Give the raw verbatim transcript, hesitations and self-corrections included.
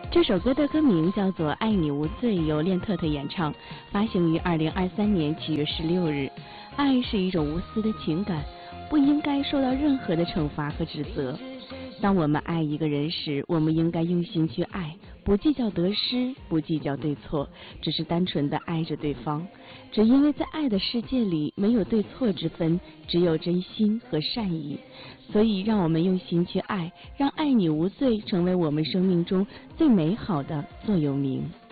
这首歌的歌名叫做《爱你无罪》，由练特特演唱，发行于二零二三年七月十六日。爱是一种无私的情感，不应该受到任何的惩罚和指责。当我们爱一个人时，我们应该用心去爱，不计较得失，不计较对错，只是单纯的爱着对方。只因为在爱的世界里没有对错之分，只有真心和善意，所以让我们用心去爱，让爱你无罪成为我们生命中最美好的座右铭。